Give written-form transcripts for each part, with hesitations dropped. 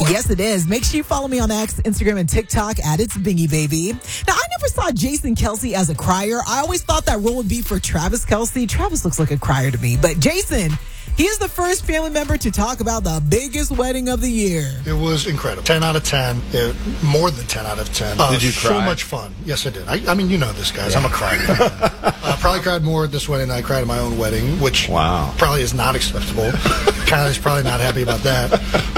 Yes, it is. Make sure you follow me on X, Instagram, and TikTok at It's Bingy Baby. Now, I never saw Jason Kelce as a crier. I always thought that role would be for Travis Kelce. Travis looks like a crier to me. But Jason, he is the first family member to talk about the biggest wedding of the year. It was incredible. 10 out of 10. More than 10 out of 10. Did you cry? So much fun. Yes, I did. I mean, you know this, guys. Yeah. I'm a crier. I probably cried more at this wedding than I cried at my own wedding, which probably is not acceptable. Kylie's probably not happy about that.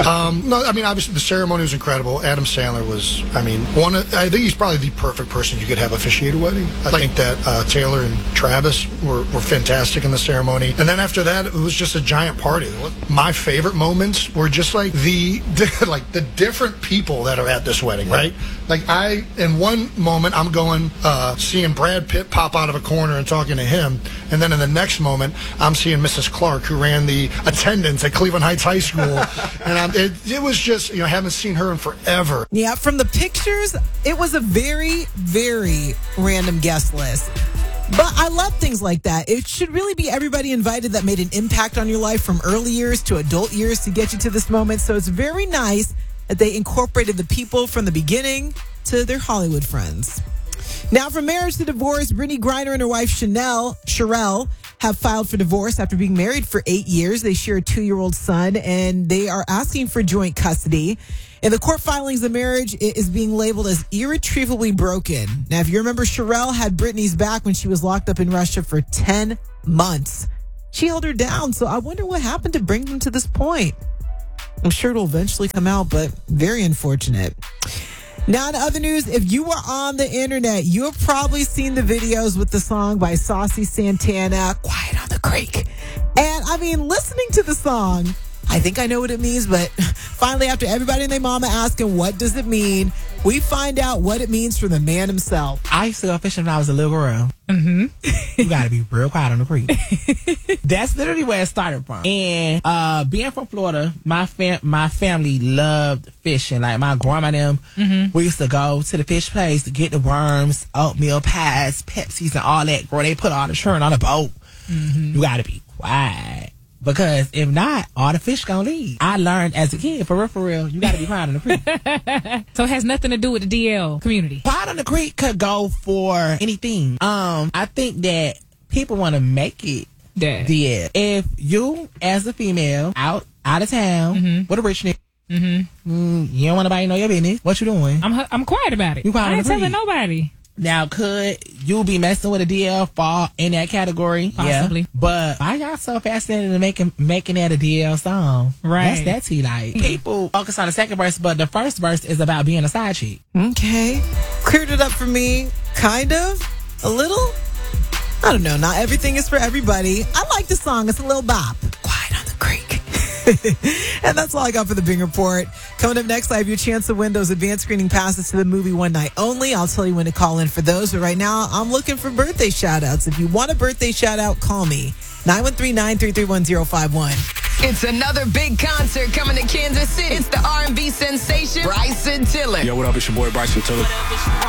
No, I mean, obviously the ceremony was incredible. Adam Sandler was, I think he's probably the perfect person you could have officiate a wedding. I think that Taylor and Travis were fantastic in the ceremony. And then after that, it was just a giant party. My favorite moments were just like the different people that are at this wedding, right? Like in one moment, I'm going, seeing Brad Pitt pop out of a corner and talking to him. And then in the next moment, I'm seeing Mrs. Clark, who ran the attendance at Cleveland Heights High School. And it was just, I haven't seen her in forever. Yeah, from the pictures, it was a very, very random guest list. But I love things like that. It should really be everybody invited that made an impact on your life from early years to adult years to get you to this moment. So it's very nice that they incorporated the people from the beginning to their Hollywood friends. Now, from marriage to divorce, Brittany Griner and her wife Sherelle have filed for divorce after being married for 8 years. They share a 2-year-old son, and they are asking for joint custody. In the court filings, the marriage is being labeled as irretrievably broken. Now, if you remember, Sherelle had Brittany's back when she was locked up in Russia for 10 months. She held her down, so I wonder what happened to bring them to this point. I'm sure it'll eventually come out, but very unfortunate. Now, in other news, if you were on the internet, you have probably seen the videos with the song by Saucy Santana, Quiet on the Creek. And, listening to the song, I think I know what it means, but finally, after everybody and their mama asking, what does it mean? We find out what it means from the man himself. I used to go fishing when I was a little girl. You got to be real quiet on the creek. That's literally where it started from. And being from Florida, my family loved fishing. Like my grandma and them, we used to go to the fish place to get the worms, oatmeal pies, Pepsis, and all that. Girl, they put all the churn on the boat. You got to be quiet. Because if not, all the fish gonna leave. I learned as a kid, for real, you gotta be quiet on the creek. So it has nothing to do with the DL community. Quiet on the creek could go for anything. I think that people want to make it DL. If you, as a female, out of town with a rich nigga, you don't want nobody to know your business. What you doing? I'm quiet about it. You quiet I on ain't the creek. telling nobody. Now, could you be messing with a DL fall in that category? Possibly. Yeah. But why y'all so fascinated in making that a DL song? Right. That's tea like. People focus on the second verse, but the first verse is about being a side chick. Okay. Cleared it up for me. Kind of. A little. I don't know. Not everything is for everybody. I like the song. It's a little bop. Quiet on the creek. And that's all I got for the Bing Report. Coming up next, I have your chance to win those advanced screening passes to the movie One Night Only. I'll tell you when to call in for those. But right now, I'm looking for birthday shout-outs. If you want a birthday shout-out, call me. 913-933-1051. It's another big concert coming to Kansas City. It's the R&B sensation, Bryson Tiller. Yo, what up? It's your boy, Bryson Tiller.